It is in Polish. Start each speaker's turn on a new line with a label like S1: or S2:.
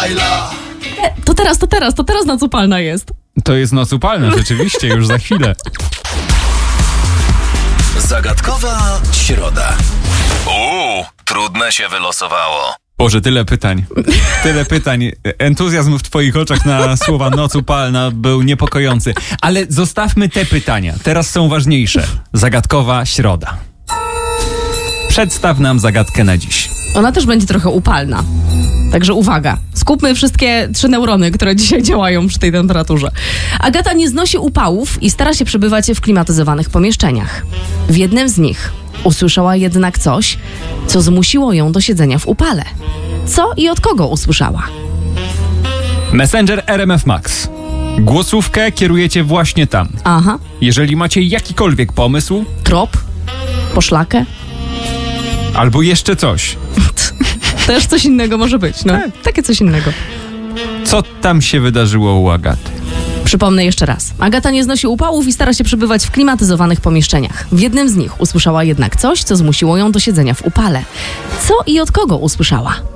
S1: Laila.
S2: To teraz noc upalna jest.
S3: To jest noc upalna, rzeczywiście, już za chwilę.
S1: Zagadkowa środa. Trudne się wylosowało.
S3: Boże, tyle pytań. Entuzjazm w twoich oczach na słowa noc upalna był niepokojący. Ale zostawmy te pytania. Teraz są ważniejsze. Zagadkowa środa. Przedstaw nam zagadkę na dziś.
S2: Ona też będzie trochę upalna. Także uwaga, skupmy wszystkie 3 neurony, które dzisiaj działają przy tej temperaturze. Agata nie znosi upałów i stara się przebywać w klimatyzowanych pomieszczeniach. W jednym z nich usłyszała jednak coś, co zmusiło ją do siedzenia w upale. Co i od kogo usłyszała?
S3: Messenger RMF Max. Głosówkę kierujecie właśnie tam.
S2: Aha.
S3: Jeżeli macie jakikolwiek pomysł...
S2: Trop? Poszlakę?
S3: Albo jeszcze coś.
S2: Też coś innego może być, no. Takie coś innego.
S3: Co tam się wydarzyło u Agaty?
S2: Przypomnę jeszcze raz. Agata nie znosi upałów i stara się przebywać w klimatyzowanych pomieszczeniach. W jednym z nich usłyszała jednak coś, co zmusiło ją do siedzenia w upale. Co i od kogo usłyszała?